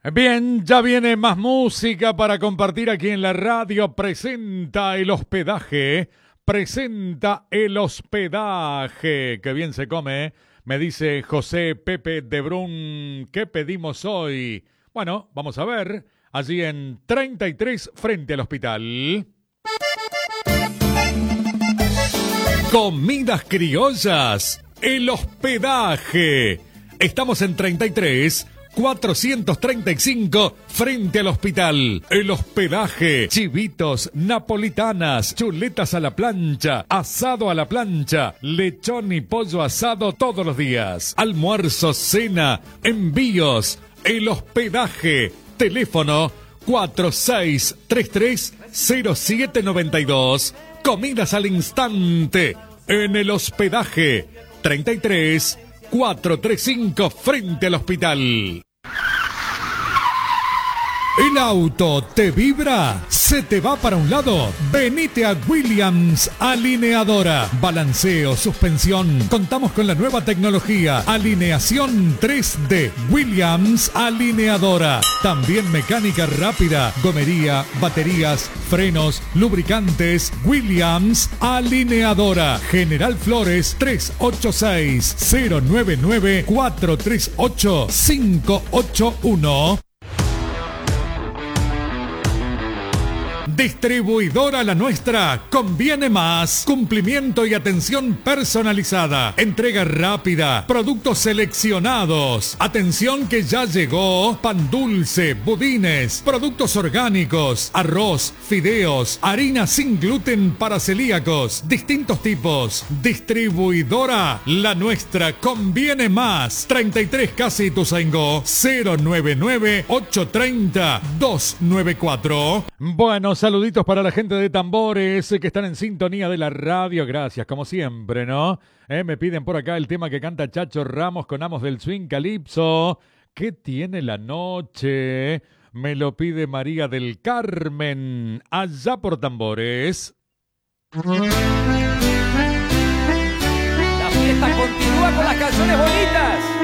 Bien, ya viene más música para compartir aquí en la radio. Presenta el hospedaje. Presenta el hospedaje. Que bien se come. Me dice José Pepe de Brun. ¿Qué pedimos hoy? Bueno, vamos a ver. Allí en 33 frente al hospital. Comidas criollas. El hospedaje. Estamos en 33 435 frente al hospital. El hospedaje. Chivitos, napolitanas, chuletas a la plancha, asado a la plancha, lechón y pollo asado todos los días. Almuerzo, cena, envíos. El hospedaje. Teléfono 4633-0792. Comidas al instante. En el hospedaje. 33 435 frente al hospital. ¿El auto te vibra? ¿Se te va para un lado? Venite a Williams Alineadora. Balanceo, suspensión. Contamos con la nueva tecnología. Alineación 3D. Williams Alineadora. También mecánica rápida. Gomería, baterías, frenos, lubricantes. Williams Alineadora. General Flores 386-099-438-581. Distribuidora La Nuestra, conviene más. Cumplimiento y atención personalizada. Entrega rápida. Productos seleccionados. Atención que ya llegó. Pan dulce, budines, productos orgánicos, arroz, fideos, harina sin gluten para celíacos, distintos tipos. Distribuidora La Nuestra, conviene más. 33 Casi Ituzaingó, 099-830-294. Bueno, saluditos para la gente de Tambores que están en sintonía de la radio. Gracias, como siempre, ¿no? Me piden por acá el tema que canta Chacho Ramos con Amos del Swing Calipso. ¿Qué tiene la noche? Me lo pide María del Carmen, allá por Tambores. La fiesta continúa con las canciones bonitas.